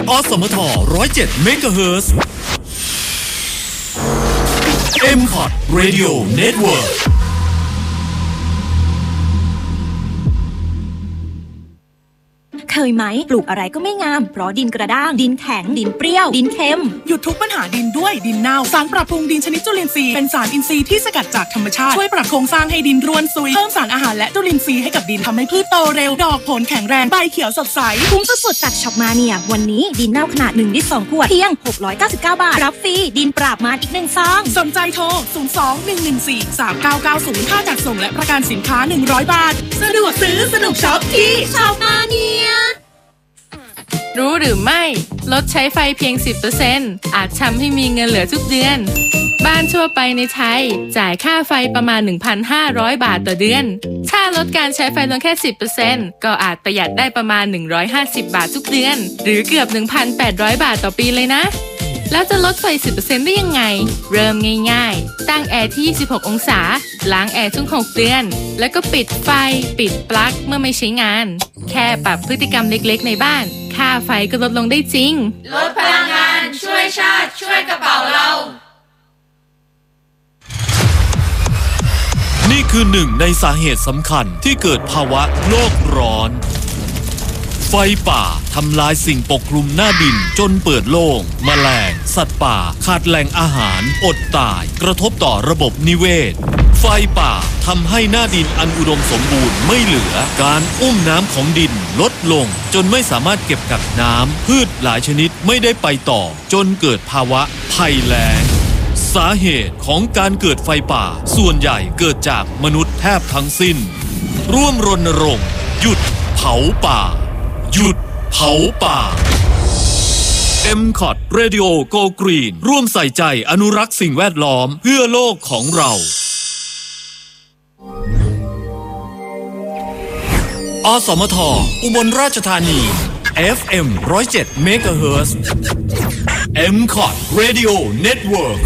อสมท107 เมกะเฮิรตซ์ MCOT Radio Network เคยไหมปลูกอะไรก็ไม่งามเพราะดินกระด้างดินแข็งดินเปรี้ยวดินเค็มหยุดทุกปัญหาดินด้วยดินเน่าสารปรับปรุงดินชนิดจุลินทรีย์เป็นสารอินทรีย์ที่สกัดจากธรรมชาติช่วยปรับโครงสร้างให้ดินร่วนซุยเพิ่มสารอาหารและจุลินทรีย์ให้กับดินทำให้พืชโตเร็วดอกผลแข็งแรงใบเขียวสดใสคุ้มสุดๆจากช็อปมาเนียวันนี้ดินเน่าขนาด1 ลิตร 2 ขวดเพียง699 บาทรับฟรีดินปราบมารอีก1 ซองสนใจโทร02-114-3990ค่าจัดส่งและประกันสินค้า100 บาทสะดวกซื้อสนุกช็อปที่ช็อปมาเนียรู้หรือไม่ลดใช้ไฟเพียง 10% อาจทำให้มีเงินเหลือทุกเดือนบ้านทั่วไปในไทยจ่ายค่าไฟประมาณ 1,500 บาทต่อเดือนถ้าลดการใช้ไฟลงแค่ 10% ก็อาจประหยัดได้ประมาณ150 บาททุกเดือนหรือเกือบ 1,800 บาทต่อปีเลยนะแล้วจะลดไฟ 10% ได้ยังไงเริ่มง่ายๆตั้งแอร์ที่26 องศาล้างแอร์ทุก6 เดือนแล้วก็ปิดไฟปิดปลั๊กเมื่อไม่ใช้งานแค่ปรับพฤติกรรมเล็กๆในบ้านค่าไฟก็ลดลงได้จริงลดพลังงานช่วยชาติช่วยกระเป๋าเรานี่คือหนึ่งในสาเหตุสำคัญที่เกิดภาวะโลกร้อนไฟป่าทำลายสิ่งปกคลุมหน้าดินจนเปิดโล่งแมลงสัตว์ป่าขาดแหล่งอาหารอดตายกระทบต่อระบบนิเวศไฟป่าทำให้หน้าดินอันอุดมสมบูรณ์ไม่เหลือการอุ้มน้ำของดินลดลงจนไม่สามารถเก็บกักน้ำพืชหลายชนิดไม่ได้ไปต่อจนเกิดภาวะภัยแล้งสาเหตุของการเกิดไฟป่าส่วนใหญ่เกิดจากมนุษย์แทบทั้งสิ้นร่วมรณรงค์หยุดเผาป่าหยุดเผาป่า MCOT Radio Go Green ร่วมใส่ใจอนุรักษ์สิ่งแวดล้อมเพื่อโลกของเราอสมทอุบลราชธานี FM 107 เมกะเฮิรตซ์ MCOT Radio Network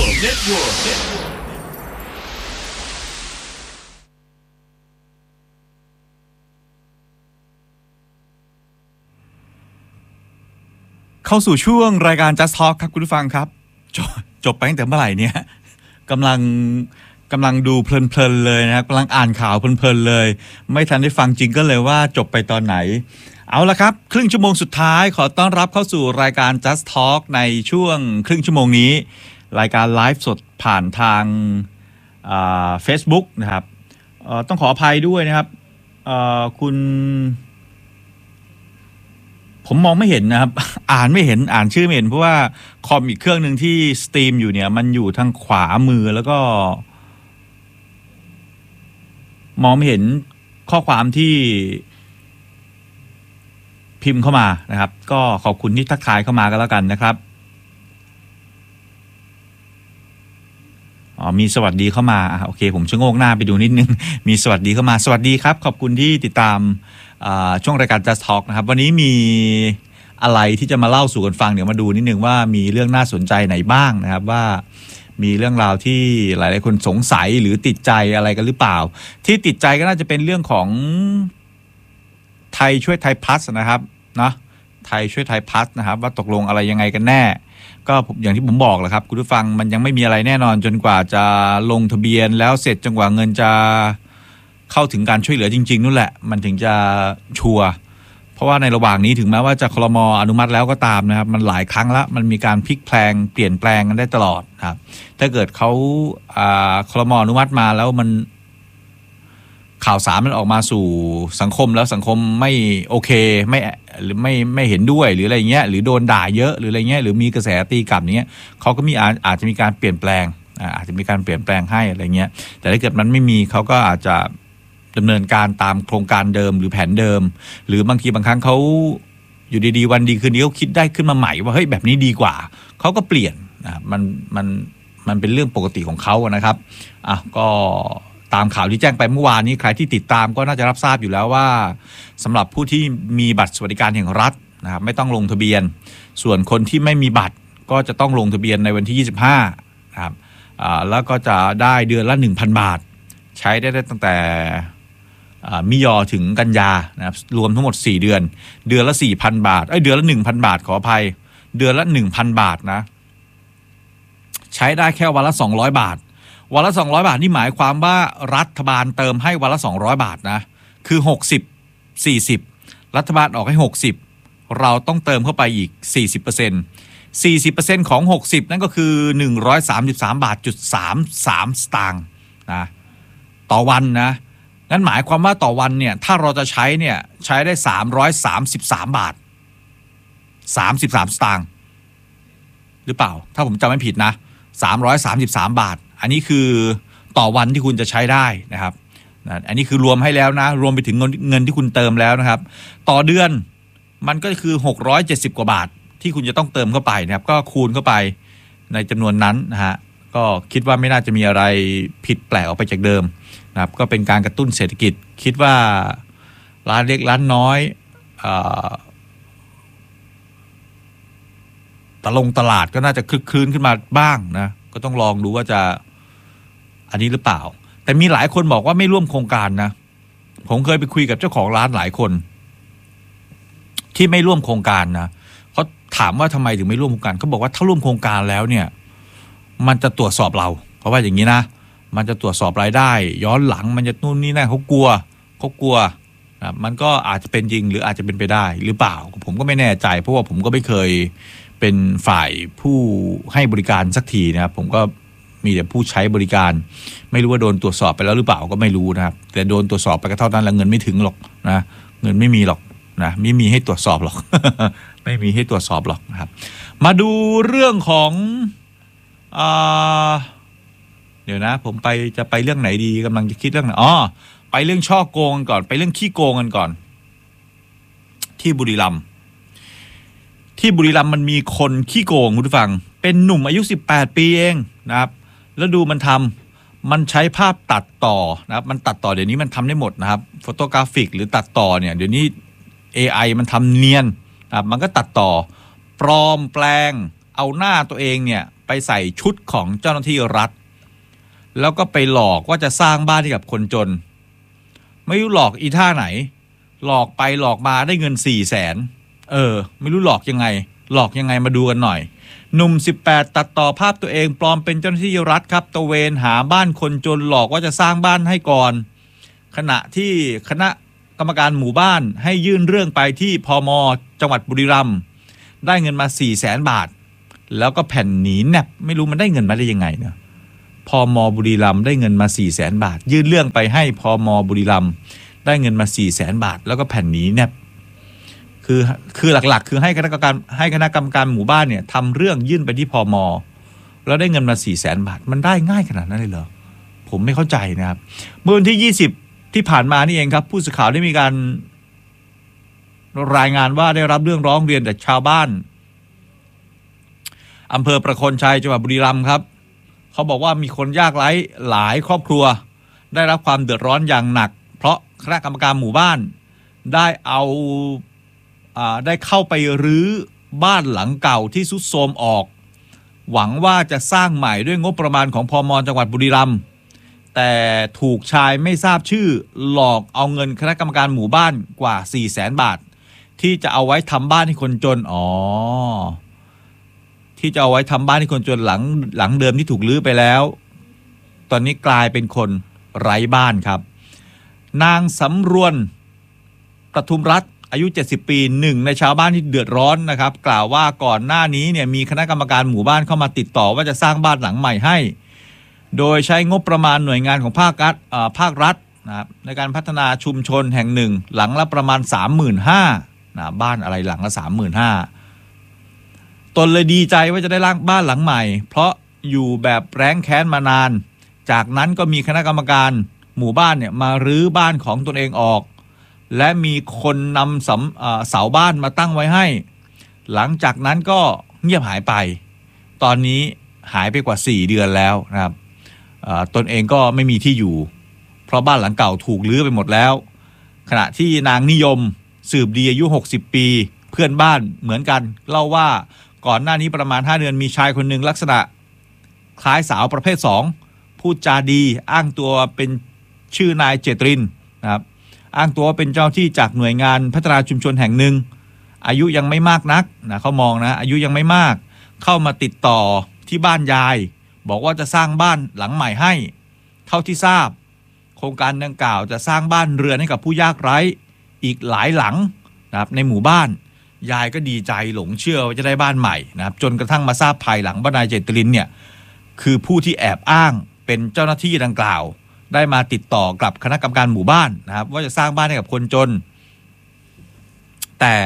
เข้าสู่ช่วงรายการ Just Talk ครับคุณผู้ฟังครับจบไปตั้งแต่เมื่อไหร่เนี่ยกำลังดูเพลินๆเลยนะครับกำลังอ่านข่าวเพลินๆเลยไม่ทันได้ฟังจริงก็เลยว่าจบไปตอนไหนเอาละครับครึ่งชั่วโมงสุดท้ายขอต้อนรับเข้าสู่รายการ Just Talk ในช่วงครึ่งชั่วโมงนี้รายการไลฟ์สดผ่านทางFacebook นะครับต้องขออภัยด้วยนะครับคุณผมมองไม่เห็นนะครับอ่านไม่เห็นอ่านชื่อไม่เห็นเพราะว่าคอมอีกเครื่องนึงที่สตรีมอยู่เนี่ยมันอยู่ทางขวามือแล้วก็มองไม่เห็นข้อความที่พิมพ์เข้ามานะครับก็ขอบคุณที่ทักทายเข้ามากันแล้วกันนะครับมีสวัสดีเข้ามาโอเคผมชะโงกหน้าไปดูนิดนึงมีสวัสดีเข้ามาสวัสดีครับขอบคุณที่ติดตามช่วงรายการ Just Talk นะครับวันนี้มีอะไรที่จะมาเล่าสู่กันฟังเดี๋ยวมาดูนิดนึงว่ามีเรื่องน่าสนใจไหนบ้างนะครับว่ามีเรื่องราวที่หลายๆคนสงสัยหรือติดใจอะไรกันหรือเปล่าที่ติดใจก็น่าจะเป็นเรื่องของไทยช่วยไทยพลัสนะครับนะไทยช่วยไทยพลัสนะครับว่าตกลงอะไรยังไงกันแน่ก็อย่างที่ผมบอกแหละครับคุณผู้ฟังมันยังไม่มีอะไรแน่นอนจนกว่าจะลงทะเบียนแล้วเสร็จจนกว่าเงินจะเข้าถึงการช่วยเหลือจริงๆนู่นแหละมันถึงจะชัวร์เพราะว่าในระหว่างนี้ถึงแม้ว่าจะครม.อนุมัติแล้วก็ตามนะครับมันหลายครั้งแล้วมันมีการพลิกแพลงเปลี่ยนแปลงกันได้ตลอดครับถ้าเกิดเขาครม.อนุมัติมาแล้วมันข่าวสารมันออกมาสู่สังคมแล้วสังคมไม่โอเคไม่หรือไม่เห็นด้วยหรืออะไรเงี้ยหรือโดนด่าเยอะหรืออะไรเงี้ยหรือมีกระแสตีกลับเนี้ยเขาก็มีอาจจะมีการเปลี่ยนแปลงอาจจะมีการเปลี่ยนแปลงให้อะไรเงี้ยแต่ถ้าเกิดมันไม่มีเขาก็อาจจะดำเนินการตามโครงการเดิมหรือแผนเดิมหรือบางทีบางครั้งเขาอยู่ดีๆวันดีคืนดีเขาคิดได้ขึ้นมาใหม่ว่าเฮ้ยแบบนี้ดีกว่าเขาก็เปลี่ยนมันเป็นเรื่องปกติของเขานะครับก็ตามข่าวที่แจ้งไปเมื่อวานนี้ใครที่ติดตามก็น่าจะรับทราบอยู่แล้วว่าสำหรับผู้ที่มีบัตรสวัสดิการแห่งรัฐนะครับไม่ต้องลงทะเบียนส่วนคนที่ไม่มีบัตรก็จะต้องลงทะเบียนในวันที่25นะครับแล้วก็จะได้เดือนละ 1,000 บาทใช้ได้ตั้งแต่มิยอถึงกันยานะครับรวมทั้งหมด4เดือนเดือนละ 4,000 บาทเดือนละ 1,000 บาทขออภัยเดือนละ 1,000 บาทนะใช้ได้แค่วันละ200บาทวันละ200บาทนี่หมายความว่ารัฐบาลเติมให้วันละ200บาทนะคือ60 40รัฐบาลออกให้60เราต้องเติมเข้าไปอีก 40% ของ 60นั่นก็คือ133 บาทจุด33สตางค์นะต่อวันนะงั้นหมายความว่าต่อวันเนี่ยถ้าเราจะใช้เนี่ยใช้ได้333บาท33สตางค์หรือเปล่าถ้าผมจำไม่ผิดนะ333บาทอันนี้คือต่อวันที่คุณจะใช้ได้นะครับอันนี้คือรวมให้แล้วนะรวมไปถึงเงินที่คุณเติมแล้วนะครับต่อเดือนมันก็คือ670กว่าบาทที่คุณจะต้องเติมเข้าไปนะครับก็คูณเข้าไปในจำนวนนั้นนะฮะก็คิดว่าไม่น่าจะมีอะไรผิดแปลกออกไปจากเดิมนะครับก็เป็นการกระตุ้นเศรษฐกิจคิดว่าร้านเล็กร้านน้อยตลาดก็น่าจะคลึกคลื้นขึ้นมาบ้างนะก็ต้องลองดูว่าจะอันนี้หรือเปล่าแต่มีหลายคนบอกว่าไม่ร่วมโครงการนะผมเคยไปคุยกับเจ้าของร้านหลายคนที่ไม่ร่วมโครงการนะเขาถามว่าทำไมถึงไม่ร่วมโครงการเขาบอกว่าถ้าร่วมโครงการแล้วเนี่ยมันจะตรวจสอบเราเพราะว่าอย่างนี้นะมันจะตรวจสอบรายได้ย้อนหลังมันจะนู่นนี่นั่นเขากลัวนะมันก็อาจจะเป็นจริงหรืออาจจะเป็นไปได้หรือเปล่าผมก็ไม่แน่ใจเพราะว่าผมก็ไม่เคยเป็นฝ่ายผู้ให้บริการสักทีนะครับผมก็มีแต่ผู้ใช้บริการไม่รู้ว่าโดนตรวจสอบไปแล้วหรือเปล่าก็ไม่รู้นะครับแต่โดนตรวจสอบไปก็เท่านั้นแล้วเงินไม่ถึงหรอกนะเงินไม่มีหรอกนะไม่มีให้ตรวจสอบหรอก ไม่มีให้ตรวจสอบหรอกนะครับมาดูเรื่องของเดี๋ยวนะผมจะไปเรื่องไหนดีกำลังจะคิดเรื่องไหนไปเรื่องช่อโกงกันก่อนไปเรื่องขี้โกงกันก่อนที่บุรีรัมย์มันมีคนขี้โกงคุณผู้ฟังเป็นหนุ่มอายุ18ปีเองนะครับแล้วดูมันใช้ภาพตัดต่อนะครับมันตัดต่อเดี๋ยวนี้มันทำได้หมดนะครับโฟโตกราฟิกหรือตัดต่อเนี่ยเดี๋ยวนี้ AI มันทำเนียนนะครับมันก็ตัดต่อปลอมแปลงเอาหน้าตัวเองเนี่ยไปใส่ชุดของเจ้าหน้าที่รัฐแล้วก็ไปหลอกว่าจะสร้างบ้านให้กับคนจนไม่รู้หลอกอีท่าไหนหลอกไปหลอกมาได้เงิน400,000ไม่รู้หลอกยังไงมาดูกันหน่อยหนุ่ม18ตัดต่อภาพตัวเองปลอมเป็นเจ้าหน้าที่รัฐครับตระเวนหาบ้านคนจนหลอกว่าจะสร้างบ้านให้ก่อนขณะที่คณะกรรมการหมู่บ้านให้ยื่นเรื่องไปที่พม.จังหวัดบุรีรัมย์ได้เงินมา400,000 บาทแล้วก็แผ่นหนีแนบไม่รู้มันได้เงินมาได้ยังไงนะพม.บุรีรัมย์ได้เงินมา400,000 บาทยื่นเรื่องไปให้พม.บุรีรัมย์ได้เงินมา400,000 บาทแล้วก็แผ่นหนีแนบคือหลักๆคือให้คณะกรรมการหมู่บ้านเนี่ยทำเรื่องยื่นไปที่พม.แล้วได้เงินมา400,000 บาทมันได้ง่ายขนาดนั้นเลยเหรอผมไม่เข้าใจนะครับเมื่อวันที่20ที่ผ่านมานี่เองครับผู้สื่อข่าวได้มีการรายงานว่าได้รับเรื่องร้องเรียนจากชาวบ้านอำเภอประโคนชัยจังหวัดบุรีรัมย์ครับเขาบอกว่ามีคนยากไร้หลายครอบครัวได้รับความเดือดร้อนอย่างหนักเพราะคณะกรรมการหมู่บ้านได้เข้าไปรื้อบ้านหลังเก่าที่ทรุดโทรมออกหวังว่าจะสร้างใหม่ด้วยงบประมาณของพม.จังหวัดบุรีรัมย์แต่ถูกชายไม่ทราบชื่อหลอกเอาเงินคณะกรรมการหมู่บ้านกว่า400,000 บาทที่จะเอาไว้ทำบ้านให้คนจนที่จะเอาไว้ทำบ้านให้คนจนหลังเดิมที่ถูกรื้อไปแล้วตอนนี้กลายเป็นคนไร้บ้านครับนางสำรวนประทุมรัตน์อายุ70ปีหนึ่งในชาวบ้านที่เดือดร้อนนะครับกล่าวว่าก่อนหน้านี้เนี่ยมีคณะกรรมการหมู่บ้านเข้ามาติดต่อว่าจะสร้างบ้านหลังใหม่ให้โดยใช้งบประมาณหน่วยงานของภาครัฐนะครับในการพัฒนาชุมชนแห่งหนึ่งหลังละประมาณ 35,000 นะบ้านอะไรหลังละ 35,000 ตนเลยดีใจว่าจะได้บ้านหลังใหม่เพราะอยู่แบบแร้งแค้นมานานจากนั้นก็มีคณะกรรมการหมู่บ้านเนี่ยมารื้อบ้านของตนเองออกและมีคนนำเสาบ้านมาตั้งไว้ให้หลังจากนั้นก็เงียบหายไปตอนนี้หายไปกว่า4เดือนแล้วนะครับตนเองก็ไม่มีที่อยู่เพราะบ้านหลังเก่าถูกรื้อไปหมดแล้วขณะที่นางนิยมสืบดีอายุ60ปีเพื่อนบ้านเหมือนกันเล่าว่าก่อนหน้านี้ประมาณ5เดือนมีชายคนหนึ่งลักษณะคล้ายสาวประเภท2พูดจาดีอ้างตัวเป็นชื่อนายเจตรินนะครับอ้างตัวว่าเป็นเจ้าที่จากหน่วยงานพัฒนาชุมชนแห่งหนึ่งอายุยังไม่มากนักนะเขามองนะอายุยังไม่มากเข้ามาติดต่อที่บ้านยายบอกว่าจะสร้างบ้านหลังใหม่ให้เท่าที่ทราบโครงการดังกล่าวจะสร้างบ้านเรือนให้กับผู้ยากไร้อีกหลายหลังนะครับในหมู่บ้านยายก็ดีใจหลงเชื่อว่าจะได้บ้านใหม่นะครับจนกระทั่งมาทราบภายหลังว่านายเจตรินเนี่ยคือผู้ที่แอบอ้างเป็นเจ้าหน้าที่ดังกล่าวได้มาติดต่อกับคณะกรรมการหมู่บ้านนะครับว่าจะสร้างบ้านให้กับคนจนแต่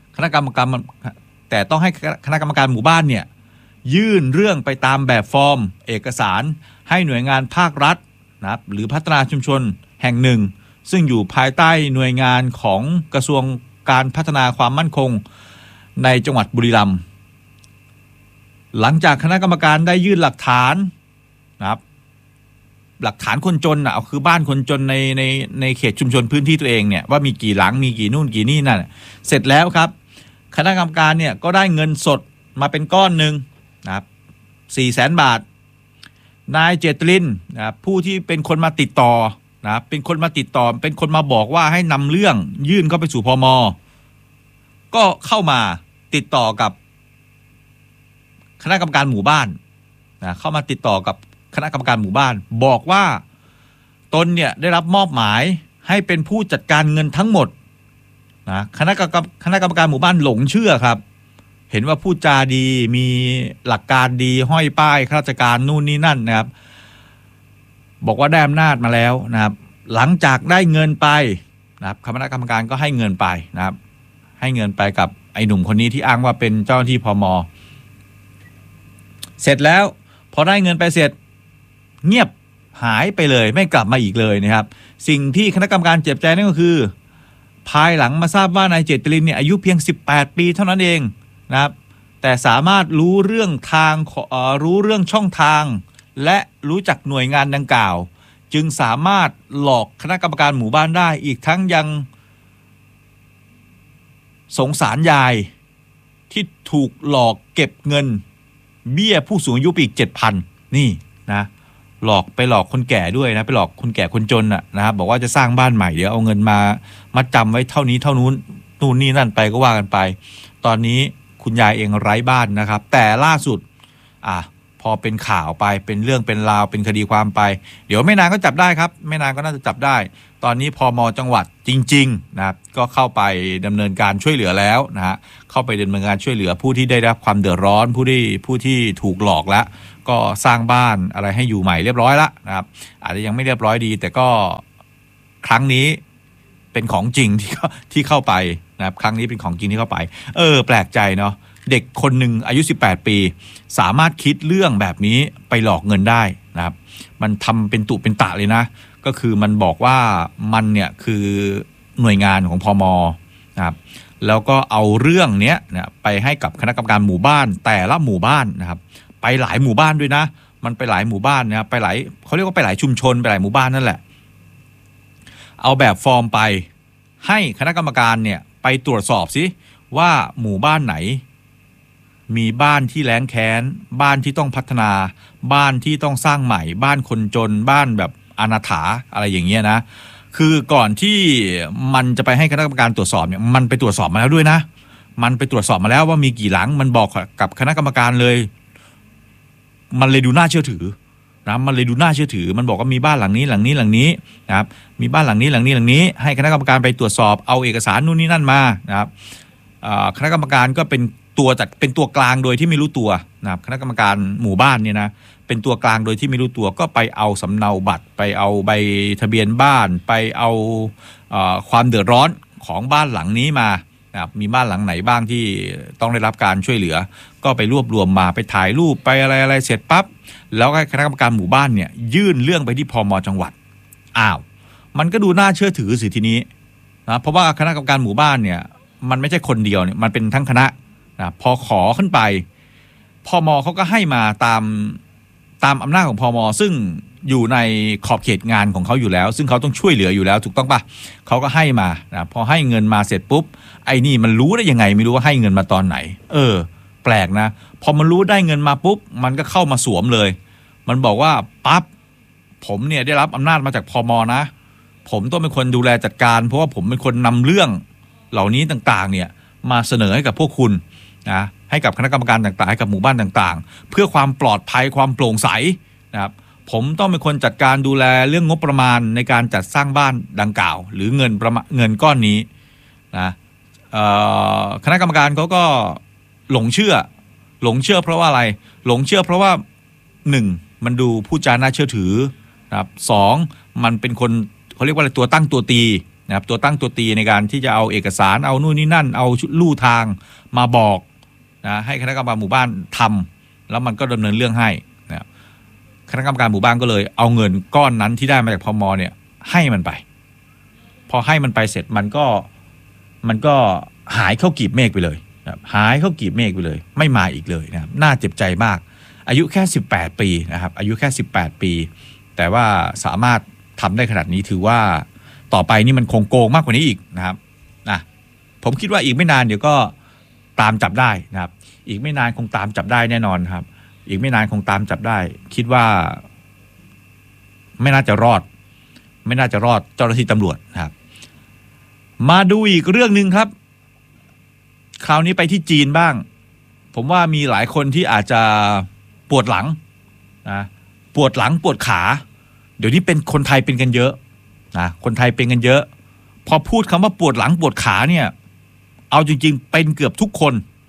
ต้องให้คณะกรรมการหมู่บ้านเนี่ยยื่นเรื่องไปตามแบบฟอร์มเอกสารให้หน่วยงานภาครัฐนะครับหรือพัฒนาชุมชนแห่งหนึ่งซึ่งอยู่ภายใต้หน่วยงานของกระทรวงการพัฒนาความมั่นคงในจังหวัดบุรีรัมย์หลังจากคณะกรรมการได้ยื่นหลักฐานนะครับหลักฐานคนจนเอาคือบ้านคนจนในเขตชุมชนพื้นที่ตัวเองเนี่ยว่ามีกี่หลังมีกี่นู่นกี่นี่นั่นเสร็จแล้วครับคณะกรรมการเนี่ยก็ได้เงินสดมาเป็นก้อนหนึ่งนะครับ400,000 บาทนายเจตรินนะครับผู้ที่เป็นคนมาติดต่อนะครับเป็นคนมาบอกว่าให้นำเรื่องยื่นเข้าไปสู่พม.ก็เข้ามาติดต่อกับคณะกรรมการหมู่บ้านนะเข้ามาติดต่อกับคณะกรรมการหมู่บ้านบอกว่าตนเนี่ยได้รับมอบหมายให้เป็นผู้จัดการเงินทั้งหมดนะคณะกรรมการหมู่บ้านหลงเชื่อครับเห็นว่าพูดจาดีมีหลักการดีห้อยป้ายข้าราชการนู่นนี่นั่นนะครับบอกว่าได้อำนาจมาแล้วนะครับหลังจากได้เงินไปนะครับคณะกรรมการก็ให้เงินไปนะครับให้เงินไปกับไอ้หนุ่มคนนี้ที่อ้างว่าเป็นเจ้าหน้าที่พม.เสร็จแล้วพอได้เงินไปเสร็จเงียบหายไปเลยไม่กลับมาอีกเลยนะครับสิ่งที่คณะกรรมการเจ็บใจนั่นก็คือภายหลังมาทราบว่านายเจตรินเนี่ยอายุเพียง18 ปีเท่านั้นเองนะครับแต่สามารถรู้เรื่องช่องทางและรู้จักหน่วยงานดังกล่าวจึงสามารถหลอกคณะกรรมการหมู่บ้านได้อีกทั้งยังสงสารยายที่ถูกหลอกเก็บเงินเบี้ยผู้สูงอายุอีก 7,000 นี่นะหลอกคนแก่ด้วยนะไปหลอกคนแก่คนจนนะครับบอกว่าจะสร้างบ้านใหม่เดี๋ยวเอาเงินมาจำไว้เท่านี้เท่านู้นนู่นนี่นั่นไปก็ว่ากันไปตอนนี้คุณยายเองไร้บ้านนะครับแต่ล่าสุดพอเป็นข่าวไปเป็นเรื่องเป็นราวเป็นคดีความไปเดี๋ยวไม่นานก็จับได้ครับไม่นานก็น่าจะจับได้ตอนนี้พม.จังหวัดจริงๆนะครับก็เข้าไปดำเนินการช่วยเหลือแล้วนะฮะเข้าไปดำเนินการช่วยเหลือผู้ที่ได้รับความเดือดร้อนผู้ที่ถูกหลอกแล้วก็สร้างบ้านอะไรให้อยู่ใหม่เรียบร้อยแล้วนะครับอาจจะยังไม่เรียบร้อยดีแต่ก็ครั้งนี้เป็นของจริงที่เข้าไปนะครับครั้งนี้เป็นของจริงที่เข้าไปแปลกใจเนาะเด็กคนหนึ่งอายุ18 ปีสามารถคิดเรื่องแบบนี้ไปหลอกเงินได้นะครับมันทำเป็นตุเป็นตะเลยนะก็คือมันบอกว่ามันเนี่ยคือหน่วยงานของพม.นะครับแล้วก็เอาเรื่องเนี้ยไปให้กับคณะกรรมการหมู่บ้านแต่ละหมู่บ้านนะครับไปหลายหมู่บ้านด้วยนะมันไปหลายหมู่บ้านนะครับไปหลายเขาเรียกว่าไปหลายชุมชนไปหลายหมู่บ้านนั่นแหละเอาแบบฟอร์มไปให้คณะกรรมการเนี่ยไปตรวจสอบสิว่าหมู่บ้านไหนมีบ้านที่แล้งแค้นบ้านที่ต้องพัฒนาบ้านที่ต้องสร้างใหม่บ้านคนจนบ้านแบบอนาถาอะไรอย่างเงี้ยนะคือก่อนที่มันจะไปให้คณะกรรมการตรวจสอบเนี่ยมันไปตรวจสอบมาแล้วด้วยนะมันไปตรวจสอบมาแล้วว่ามีกี่หลังมันบอกกับคณะกรรมการเลยมันเลยดูน่าเชื่อถือนะมันเลยดูน่าเชื่อถือมันบอกว่ามีบ้านหลังนี้นะครับมีบ้านหลังนี้ให้คณะกรรมการไปตรวจสอบเอาเอกสารนู่นนี่นั่นมานะครับคณะกรรมการก็เป็นตัวกลางโดยที่ไม่รู้ตัวนะครับคณะกรรมการหมู่บ้านเนี่ยนะเป็นตัวกลางโดยที่ไม่รู้ตัวก็ไปเอาสำเนาบัตรไปเอาใบทะเบียนบ้านไปเอาความเดือดร้อนของบ้านหลังนี้มานะครับมีบ้านหลังไหนบ้างที่ต้องได้รับการช่วยเหลือก็ไปรวบรวมมาไปถ่ายรูปไปอะไรเสร็จปั๊บแล้วคณะกรรมการหมู่บ้านเนี่ยยื่นเรื่องไปที่พม.จังหวัดมันก็ดูน่าเชื่อถือสิทีนี้นะเพราะว่าคณะกรรมการหมู่บ้านเนี่ยมันไม่ใช่คนเดียวเนี่ยมันเป็นทั้งคณะนะพอขอขึ้นไปพม.เขาก็ให้มาตามอำนาจของพม.ซึ่งอยู่ในขอบเขตงานของเขาอยู่แล้วซึ่งเขาต้องช่วยเหลืออยู่แล้วถูกต้องปะเขาก็ให้มานะพอให้เงินมาเสร็จปุ๊บไอ้นี่มันรู้ได้ยังไงไม่รู้ว่าให้เงินมาตอนไหนแปลกนะพอมันรู้ได้เงินมาปุ๊บมันก็เข้ามาสวมเลยมันบอกว่าปั๊บผมเนี่ยได้รับอำนาจมาจากพม.นะผมต้องเป็นคนดูแลจัดการเพราะว่าผมเป็นคนนำเรื่องเหล่านี้ต่างๆเนี่ยมาเสนอให้กับพวกคุณนะให้กับคณะกรรมการต่างๆให้กับหมู่บ้านต่างๆเพื่อความปลอดภัยความโปร่งใสนะครับผมต้องเป็นคนจัดการดูแลเรื่องงบประมาณในการจัดสร้างบ้านดังกล่าวหรือเงินก้อนนี้นะคณะกรรมการเขาก็หลงเชื่อเพราะว่าอะไรหลงเชื่อเพราะว่า1มันดูผู้จาน่าเชื่อถือนะครับ2มันเป็นคนเขาเรียกว่าอะไรตัวตั้งตัวตีนะครับตัวตั้งตัวตีในการที่จะเอาเอกสารเอานู่นนี่นั่นเอาลู่ทางมาบอกนะให้คณะกรรมการหมู่บ้านทำแล้วมันก็ดำเนินเรื่องให้นะคณะกรรมการหมู่บ้านก็เลยเอาเงินก้อนนั้นที่ได้มาจากพม.เนี่ยให้มันไปพอให้มันไปเสร็จมันก็หายเข้ากีบเมฆไปเลยนะครับหายเข้ากีบเมฆไปเลยไม่มาอีกเลยนะครับน่าเจ็บใจมากอายุแค่18ปีนะครับอายุแค่18ปีแต่ว่าสามารถทำได้ขนาดนี้ถือว่าต่อไปนี่มันคงโกงมากกว่านี้อีกนะครับนะผมคิดว่าอีกไม่นานเดี๋ยวก็ตามจับได้นะครับอีกไม่นานคงตามจับได้แน่นอนครับอีกไม่นานคงตามจับได้คิดว่าไม่น่าจะรอดเจ้าหน้าที่ตำรวจนะครับมาดูอีกเรื่องนึงครับคราวนี้ไปที่จีนบ้างผมว่ามีหลายคนที่อาจจะปวดหลังนะปวดหลังปวดขาเดี๋ยวนี้เป็นคนไทยเป็นกันเยอะนะคนไทยเป็นกันเยอะพอพูดคำว่าปวดหลังปวดขาเนี่ยเอาจริงๆเป็นเกือบทุก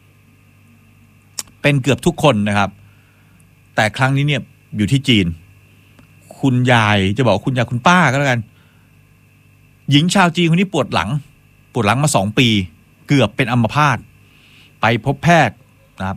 คนนะครับแต่ครั้งนี้เนี่ยอยู่ที่จีนคุณยายจะบอกคุณยายคุณป้าก็แล้วกันหญิงชาวจีนคนนี้ปวดหลังมา2 ปีเกือบเป็นอัมพาตไปพบแพทย์นะครับ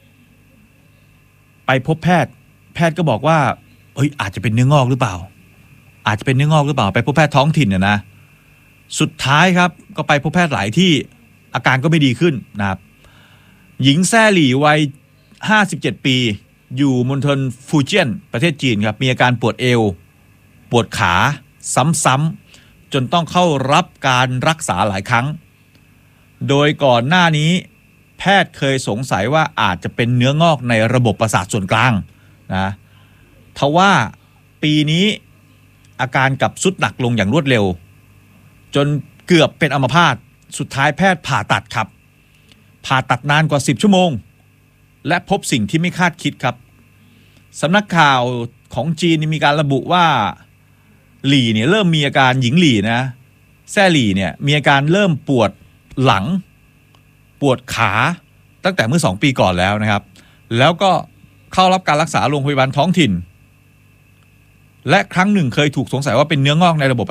ไปพบแพทย์ก็บอกว่าอาจจะเป็นเนื้องอกหรือเปล่าไปพบแพทย์ท้องถิ่นนะสุดท้ายครับก็ไปพบแพทย์หลายที่อาการก็ไม่ดีขึ้นนะครับหญิงแซ่หลี่วัย57ปีอยู่มณฑลฟูเจียนประเทศจีนครับมีอาการปวดเอวปวดขาซ้ำๆจนต้องเข้ารับการรักษาหลายครั้งโดยก่อนหน้านี้แพทย์เคยสงสัยว่าอาจจะเป็นเนื้องอกในระบบประสาทส่วนกลางนะทว่าปีนี้อาการกลับทรุดหนักลงอย่างรวดเร็วจนเกือบเป็นอัมพาตสุดท้ายแพทย์ผ่าตัดครับผ่าตัดนานกว่า10 ชั่วโมงและพบสิ่งที่ไม่คาดคิดครับสำนักข่าวของจีนมีการระบุว่าหลี่เนี่ยเริ่มมีอาการหญิงหลี่นะแซ่หลี่เนี่ยมีอาการเริ่มปวดหลังปวดขาตั้งแต่เมื่อ2 ปีก่อนแล้วนะครับแล้วก็เข้ารับการรักษาโรงพยาบาลท้องถิ่นและครั้งหนึ่งเคยถูกสงสัยว่าเป็นเนื้องอกในระบบ